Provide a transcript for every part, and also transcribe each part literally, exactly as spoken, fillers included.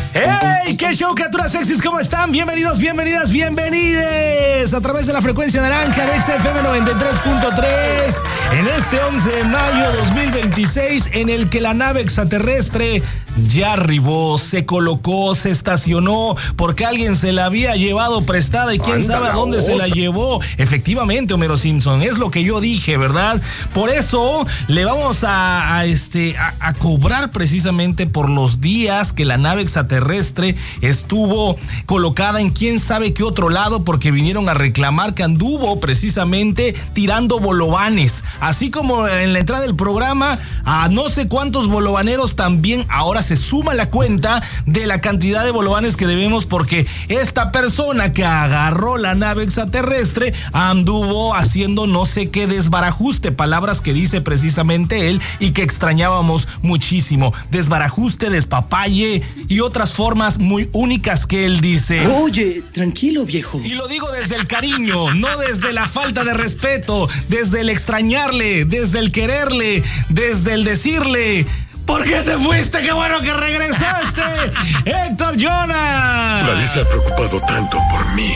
¡Hey! ¡Qué show, criaturas sexys! ¿Cómo están? Bienvenidos, bienvenidas, bienvenides a través de la frecuencia naranja de X F M noventa y tres punto tres en este once de mayo de dos mil veintiséis, en el que la nave extraterrestre ya arribó, se colocó, se estacionó porque alguien se la había llevado prestada y quién Anda sabe a dónde otra. se la llevó. Efectivamente, Homero Simpson, es lo que yo dije, ¿verdad? Por eso le vamos a, a este a, a cobrar precisamente por los días que la nave extraterrestre estuvo colocada en quién sabe qué otro lado, porque vinieron a reclamar que anduvo precisamente tirando bolovanes, así como en la entrada del programa a no sé cuántos bolovaneros también. Ahora se suma la cuenta de la cantidad de bolovanes que debemos, porque esta persona que agarró la nave extraterrestre anduvo haciendo no sé qué desbarajuste, palabras que dice precisamente él y que extrañábamos muchísimo. Desbarajuste, despapalle y otras formas muy únicas que él dice. Oye, tranquilo, viejo. Y lo digo desde el cariño, no desde la falta de respeto, desde el extrañarle, desde el quererle, desde el decirle: ¿por qué te fuiste? ¡Qué bueno que regresaste! ¡Héctor Jonas! Nadie se ha preocupado tanto por mí.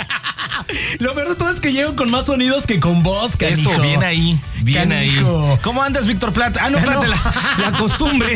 Lo peor de todo es que llego con más sonidos que con voz, canijo. Eso, bien ahí, bien canijo. ahí. ¿Cómo andas, Víctor Plata? Ah, no, Plata, la, la costumbre.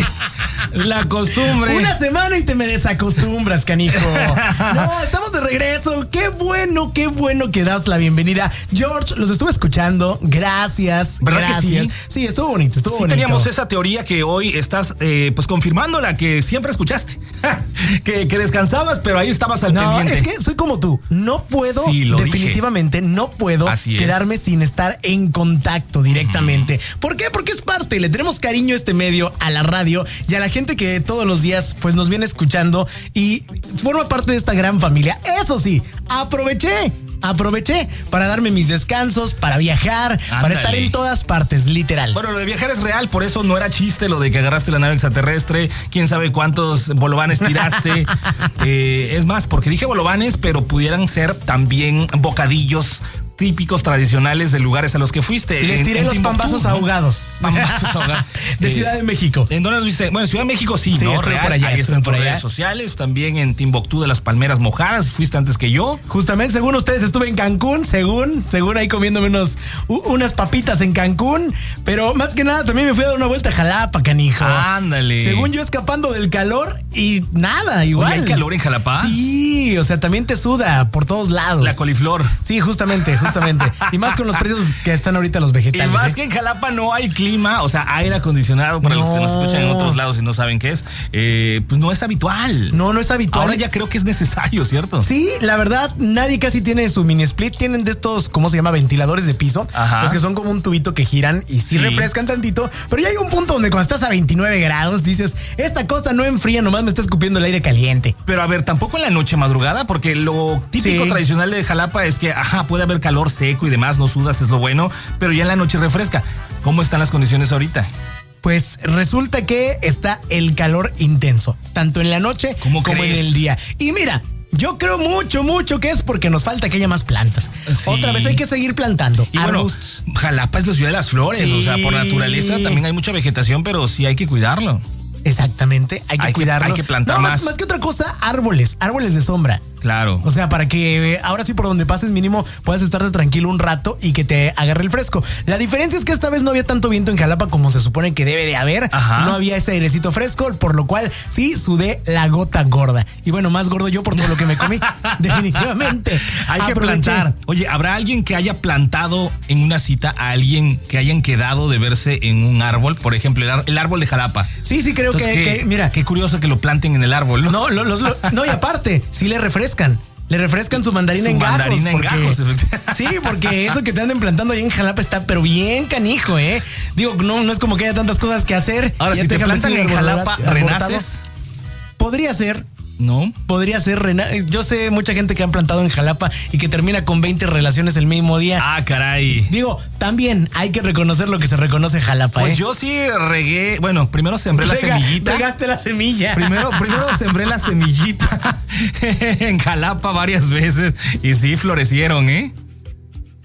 La costumbre. Una semana y te me desacostumbras, canijo. No, estamos de regreso. Qué bueno, qué bueno que das la bienvenida. George, los estuve escuchando. Gracias. ¿Verdad gracias. que sí? Sí, estuvo bonito, estuvo sí, bonito. Teníamos esa teoría que hoy estás eh, pues confirmando la que siempre escuchaste. que, que descansabas, pero ahí estabas al no, pendiente. Es que soy como tú. No puedo, sí, lo definitivamente dije. no puedo quedarme sin estar en contacto directamente. Uh-huh. ¿Por qué? Porque es parte. Le tenemos cariño a este medio, a la radio y a la gente que todos los días pues nos viene escuchando y forma parte de esta gran familia. Eso sí, aproveché. Aproveché para darme mis descansos, para viajar, Ándale. para estar en todas partes, literal. Bueno, lo de viajar es real, por eso no era chiste lo de que agarraste la nave extraterrestre, quién sabe cuántos bolovanes tiraste. eh, es más, porque dije bolovanes, pero pudieran ser también bocadillos típicos tradicionales de lugares a los que fuiste. Les tiré en, en los Timbuktu, pambazos ¿no? ahogados. Pambazos ahogados. De eh, Ciudad de México. ¿En dónde los viste? Bueno, Ciudad de México sí, sí ¿no? Estoy Real, por allá. Ahí están por tus allá. redes sociales. También en Timbuktu de las Palmeras Mojadas. Fuiste antes que yo. Justamente, según ustedes, estuve en Cancún. Según, según ahí comiéndome unos, unas papitas en Cancún. Pero más que nada, también me fui a dar una vuelta a Jalapa, canijo. Ándale. Según yo, escapando del calor y nada, igual. Oye, ¿hay calor en Jalapa? Sí, o sea, también te suda por todos lados. La coliflor. Sí, justamente, justamente. Y más con los precios que están ahorita los vegetales. Y más ¿eh? que en Jalapa no hay clima, o sea, aire acondicionado para no. los que nos escuchan en otros lados y no saben qué es, eh, pues no es habitual. No, no es habitual. Ahora ya creo que es necesario, ¿cierto? Sí, la verdad, nadie casi tiene su mini split. Tienen de estos, ¿cómo se llama? Ventiladores de piso. Ajá. Los que son como un tubito que giran y sí, sí refrescan tantito. Pero ya hay un punto donde cuando estás a veintinueve grados dices, esta cosa no enfría, nomás me está escupiendo el aire caliente. Pero a ver, tampoco en la noche madrugada, porque lo típico sí. tradicional de Jalapa es que, ajá, puede haber calor seco y demás, no sudas, es lo bueno, pero ya en la noche refresca. ¿Cómo están las condiciones ahorita? Pues resulta que está el calor intenso, tanto en la noche como crees? en el día. Y mira, yo creo mucho, mucho que es porque nos falta que haya más plantas. Sí. Otra vez hay que seguir plantando. Y arbustos. Bueno, Jalapa es la ciudad de las flores, sí. o sea, por naturaleza también hay mucha vegetación, pero sí hay que cuidarlo. Exactamente, hay que hay cuidarlo. Que, hay que plantar no, más. más. Más que otra cosa, árboles, árboles de sombra. Claro. O sea, para que ahora sí por donde pases mínimo puedas estarte tranquilo un rato y que te agarre el fresco. La diferencia es que esta vez no había tanto viento en Jalapa como se supone que debe de haber. Ajá. No había ese airecito fresco, por lo cual sí sudé la gota gorda. Y bueno, más gordo yo por todo lo que me comí. Definitivamente. Hay que Aproveché. plantar. Oye, ¿habrá alguien que haya plantado en una cita a alguien que hayan quedado de verse en un árbol? Por ejemplo, el árbol de Jalapa. Sí, sí, creo Entonces, que, qué, que, mira. Qué curioso que lo planten en el árbol, ¿no? No, lo, los, lo, no y aparte, sí le refrescan. Le refrescan su mandarina su en gajos. mandarina porque, en gajos, sí, porque eso que te anden plantando ahí en Jalapa está pero bien canijo, ¿eh? Digo, no, no es como que haya tantas cosas que hacer. Ahora, si te, te plantan en Jalapa, ¿renaces? Podría ser. ¿No? Podría ser, yo sé mucha gente que han plantado en Jalapa y que termina con veinte relaciones el mismo día. Ah, caray. Digo, también hay que reconocer lo que se reconoce Jalapa. Pues ¿eh? yo sí regué, bueno, primero sembré Rega, la semillita. Regaste la semilla. Primero, primero sembré la semillita en Jalapa varias veces y sí florecieron, ¿eh?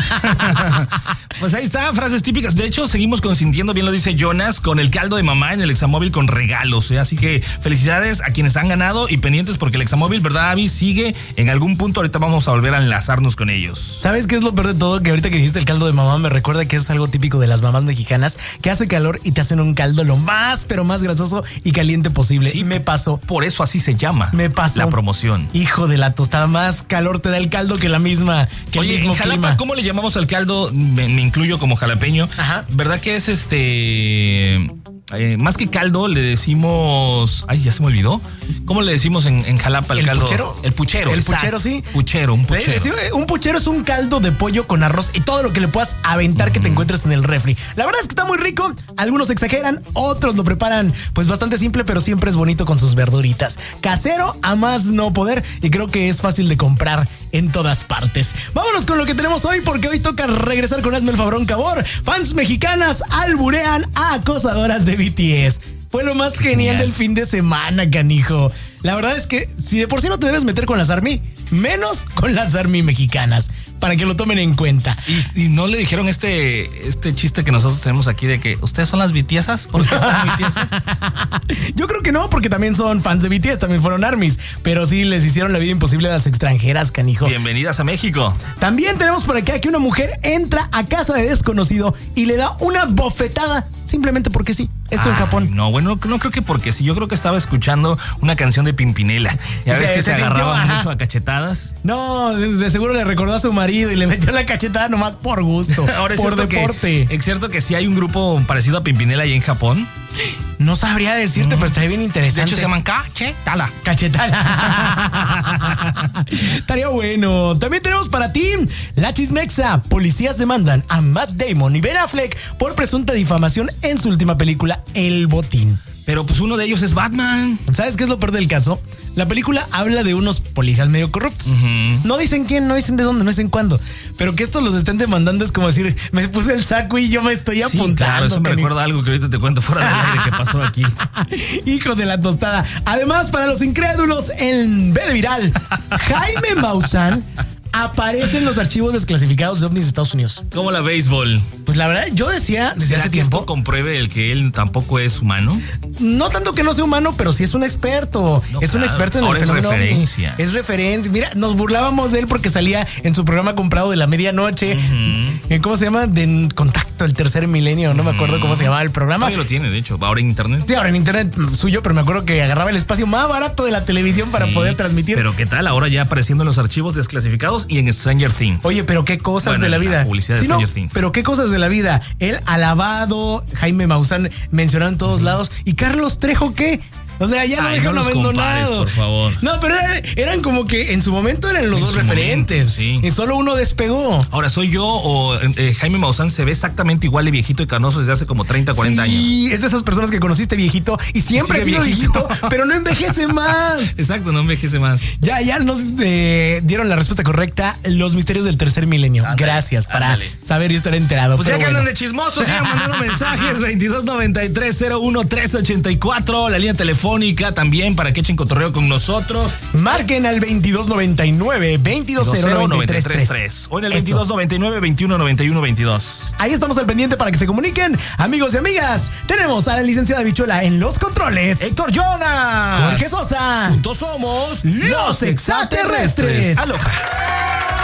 Pues ahí está, frases típicas. De hecho, seguimos consintiendo, bien lo dice Jonas, con el caldo de mamá en el Examóvil con regalos, ¿eh? Así que felicidades a quienes han ganado y pendientes porque el Examóvil, ¿verdad, Avi? Sigue en algún punto. Ahorita vamos a volver a enlazarnos con ellos. ¿Sabes qué es lo peor de todo? Que ahorita que dijiste el caldo de mamá me recuerda que es algo típico de las mamás mexicanas, que hace calor y te hacen un caldo lo más, pero más grasoso y caliente posible. Sí, me pasó. Por eso así se llama. Me pasó. La promoción. Hijo de la tostada, más calor te da el caldo que la misma, que Oye, el mismo en Jalapa, clima. ¿cómo le llamamos al caldo? Me, me incluyo como jalapeño. Ajá. ¿Verdad que es este... Eh, más que caldo, le decimos... Ay, ya se me olvidó. ¿Cómo le decimos en, en Jalapa el, ¿El caldo? puchero? El puchero. El exacto. puchero, sí. Puchero, un puchero. Eh, sí, un puchero es un caldo de pollo con arroz y todo lo que le puedas aventar mm. que te encuentres en el refri. La verdad es que está muy rico. Algunos exageran, otros lo preparan pues bastante simple, pero siempre es bonito con sus verduritas. Casero a más no poder y creo que es fácil de comprar en todas partes. Vámonos con lo que tenemos hoy porque hoy toca regresar con Hazme el Fabrón Cabor. Fans mexicanas alburean a acosadoras de B T S. Fue lo más genial, genial del fin de semana, canijo. La verdad es que si de por sí no te debes meter con las ARMY, menos con las ARMY mexicanas, para que lo tomen en cuenta. ¿Y, y no le dijeron este, este chiste que nosotros tenemos aquí de que ustedes son las BTSas? ¿Por qué están BTSas? Yo creo que no, porque también son fans de B T S, también fueron ARMYs, pero sí les hicieron la vida imposible a las extranjeras, canijo. Bienvenidas a México. También tenemos por acá que una mujer entra a casa de desconocido y le da una bofetada simplemente porque sí. Esto Ay, en Japón. No, bueno, no creo que porque sí. Yo creo que estaba escuchando una canción de Pimpinela. Ya ves se, que se, se agarraban sintió, mucho a cachetadas. No, de, de seguro le recordó a su marido y le metió la cachetada nomás por gusto. Ahora es por deporte. Que, es cierto que sí hay un grupo parecido a Pimpinela ahí en Japón. No sabría decirte, mm. pero estaría bien interesante. De hecho, se llaman Cachetala. Cachetala. Estaría bueno. También tenemos para ti la chismexa. Policías demandan a Matt Damon y Ben Affleck por presunta difamación en su última película, El Botín. Pero pues uno de ellos es Batman. ¿Sabes qué es lo peor del caso? La película habla de unos policías medio corruptos. Uh-huh. No dicen quién, no dicen de dónde, no dicen cuándo. Pero que estos los estén demandando es como decir, me puse el saco y yo me estoy sí, apuntando. Claro, eso me cani. recuerda algo que ahorita te cuento fuera del aire que pasó aquí. Hijo de la tostada. Además, para los incrédulos, en B de viral, Jaime Maussan aparece en los archivos desclasificados de ovnis de Estados Unidos. ¿Cómo la béisbol? Pues la verdad, yo decía desde hace que tiempo. ¿Esto compruebe el que él tampoco es humano? No tanto que no sea humano, pero sí es un experto. No, es claro. un experto en Ahora el fenómeno. Es referencia. Es referencia. Mira, nos burlábamos de él porque salía en su programa comprado de la medianoche. Uh-huh. ¿Cómo se llama? De Contacto, el tercer milenio. No uh-huh. me acuerdo cómo se llamaba el programa. Todavía lo tiene, de hecho. Ahora en internet. Sí, ahora en internet suyo, pero me acuerdo que agarraba el espacio más barato de la televisión sí, para poder transmitir. Pero ¿qué tal? Ahora ya apareciendo en los archivos desclasificados y en Stranger Things. Oye, pero qué cosas bueno, de la vida. La publicidad de sí, Stranger no, Things. Pero qué cosas de la vida. Él alabado, Jaime Maussan mencionado en todos uh-huh. lados. ¿Y Carlos Trejo qué? O sea, ya lo Ay, dejaron no abandonado. Compares, por favor. No, pero eran, eran como que en su momento eran los en dos referentes. Momento, sí. Y solo uno despegó. Ahora, ¿soy yo o eh, Jaime Maussan se ve exactamente igual de viejito y canoso desde hace como treinta, cuarenta sí, años? Sí, es de esas personas que conociste viejito y siempre ha sido viejito, pero no envejece más. Exacto, no envejece más. Ya, ya nos eh, dieron la respuesta correcta. Los misterios del tercer milenio. Ándale, Gracias para ándale. saber y estar enterado. Pues ya que bueno. andan de chismosos, sigan mandando mensajes. veintidós noventa y tres cero uno tres ochenta y cuatro. La línea telefónica también para que echen cotorreo con nosotros. Marquen al veintidós noventa y nueve, veintidós cero noventa y tres tres. O en el veintidós noventa y nueve, veintiuno noventa y uno, veintidós. Ahí estamos al pendiente para que se comuniquen. Amigos y amigas, tenemos a la licenciada Bichuela en los controles. Héctor Jonas. Jorge Sosa. Juntos somos los extraterrestres. Aloha.